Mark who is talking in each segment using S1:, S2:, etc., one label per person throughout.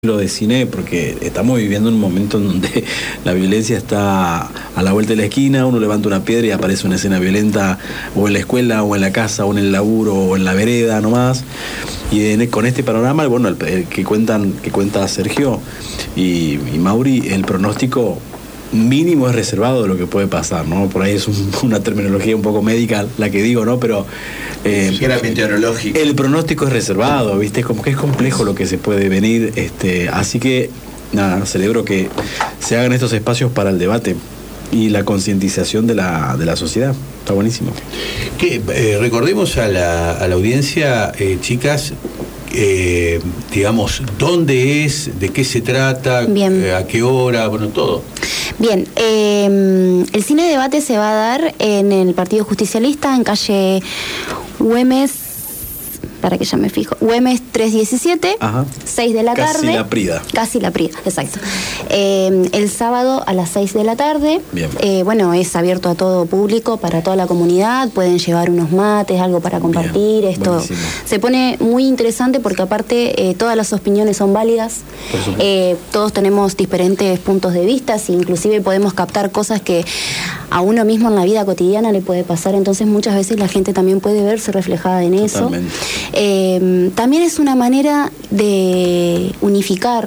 S1: de cine, porque estamos viviendo un momento en donde la violencia está a la vuelta de la esquina. Uno levanta una piedra y aparece una escena violenta, o en la escuela, o en la casa, o en el laburo, o en la vereda nomás. Y con este panorama, bueno, el que cuenta Sergio y Mauri, el pronóstico mínimo es reservado de lo que puede pasar, ¿no? Por ahí es una terminología un poco médica la que digo, ¿no? Pero
S2: era meteorológico.
S1: El pronóstico es reservado, ¿viste? Como que es complejo lo que se puede venir, así que nada, celebro que se hagan estos espacios para el debate y la concientización de la sociedad. Está buenísimo.
S2: Recordemos a la audiencia, chicas, digamos, dónde es, de qué se trata, a qué hora, bueno, todo.
S3: Bien, el cine debate se va a dar en el Partido Justicialista, en calle Güemes, para que ya me fijo, Güemes 317, 6 de la tarde. Casi la Prida, exacto. El sábado a las 6 de la tarde.
S1: Bien.
S3: Bueno, es abierto a todo público, para toda la comunidad, pueden llevar unos mates, algo para compartir. Bien, esto buenísimo. Se pone muy interesante porque aparte todas las opiniones son válidas, todos tenemos diferentes puntos de vista, inclusive podemos captar cosas que a uno mismo en la vida cotidiana le puede pasar, entonces muchas veces la gente también puede verse reflejada en eso. También es una manera de unificar,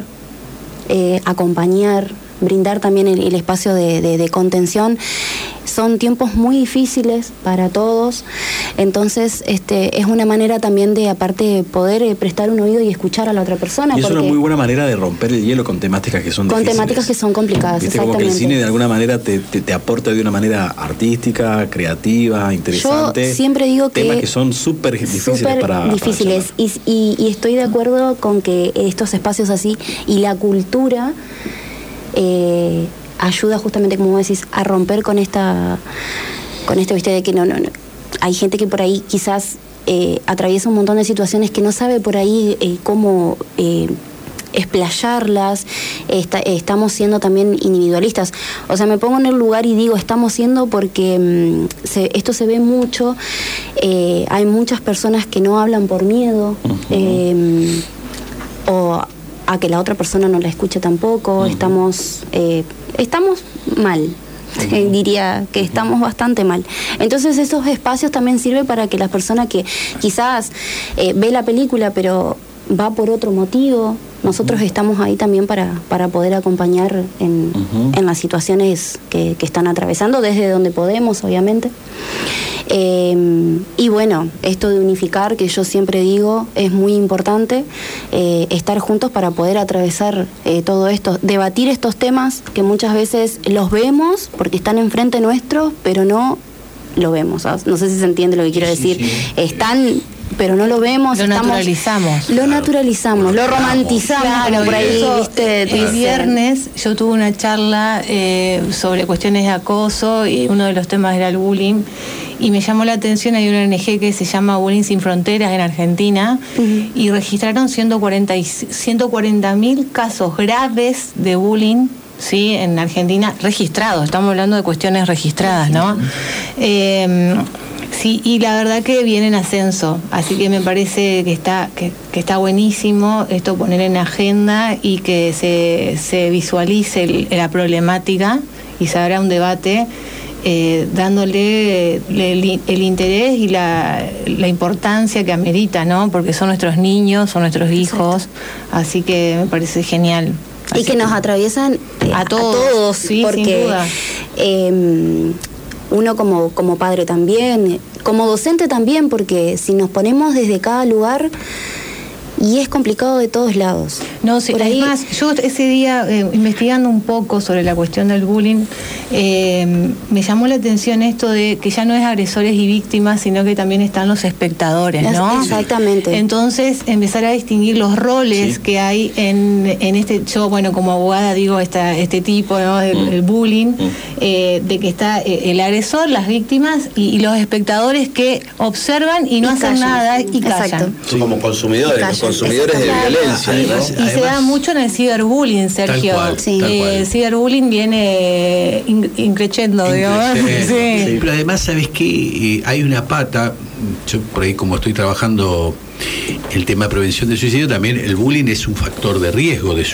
S3: acompañar, brindar también el espacio de contención. Son tiempos muy difíciles para todos, entonces es una manera también de, aparte, poder prestar un oído y escuchar a la otra persona.
S1: Y es una muy buena manera de romper el hielo con temáticas que son difíciles.
S3: Con temáticas que son complicadas,
S1: ¿viste?
S3: exactamente.
S1: Como que el cine de alguna manera te aporta de una manera artística, creativa, interesante.
S3: Yo siempre digo que
S1: temas que son súper difíciles para
S3: y estoy de acuerdo con que estos espacios así y la cultura ayuda justamente, como vos decís, a romper con esto, viste, de que no. Hay gente que por ahí quizás atraviesa un montón de situaciones que no sabe por ahí cómo explayarlas. Estamos siendo también individualistas. O sea, me pongo en el lugar y digo, estamos siendo porque esto se ve mucho. Hay muchas personas que no hablan por miedo, o a que la otra persona no la escuche tampoco. Estamos mal. Diría que estamos bastante mal. Entonces esos espacios también sirven para que las personas que quizás ve la película pero va por otro motivo, nosotros estamos ahí también para poder acompañar en las situaciones que están atravesando, desde donde podemos, obviamente. Y bueno, esto de unificar, que yo siempre digo, es muy importante, estar juntos para poder atravesar todo esto, debatir estos temas que muchas veces los vemos porque están enfrente nuestro, pero no lo vemos. No sé si se entiende lo que quiero decir. Sí. Están, pero no lo vemos.
S4: Lo naturalizamos.
S3: Lo naturalizamos, lo romantizamos.
S4: Claro,
S3: como por ahí,
S4: eso,
S3: ¿viste?
S4: El viernes yo tuve una charla sobre cuestiones de acoso y uno de los temas era el bullying. Y me llamó la atención, hay una ONG que se llama Bullying Sin Fronteras en Argentina, y registraron 140.000 casos graves de bullying, ¿sí? En Argentina, registrados. Estamos hablando de cuestiones registradas, ¿no? Sí, y la verdad que viene en ascenso, así que me parece que está buenísimo esto, poner en agenda y que se visualice la problemática y se abra un debate, dándole el interés y la importancia que amerita, ¿no? Porque son nuestros niños, son nuestros hijos, así que me parece genial.
S3: Y que nos atraviesan a todos,
S4: sí,
S3: porque
S4: sin duda.
S3: Uno como padre también, como docente también, porque si nos ponemos desde cada lugar, y es complicado de todos lados.
S4: No, sí, además, yo ese día, investigando un poco sobre la cuestión del bullying, me llamó la atención esto de que ya no es agresores y víctimas, sino que también están los espectadores, ¿no?
S3: Exactamente.
S4: Entonces, empezar a distinguir los roles que hay en este. Yo, bueno, como abogada digo este tipo, ¿no? El bullying, de que está el agresor, las víctimas y los espectadores que observan y no hacen nada y callan.
S2: Son como consumidores. Consumidores de violencia.
S4: Además, se da mucho en el ciberbullying, Sergio.
S2: Tal cual.
S4: El ciberbullying viene increciendo, digamos.
S2: Sí. Pero además, ¿sabes qué? Hay una pata, yo por ahí como estoy trabajando el tema de prevención de suicidio, también el bullying es un factor de riesgo de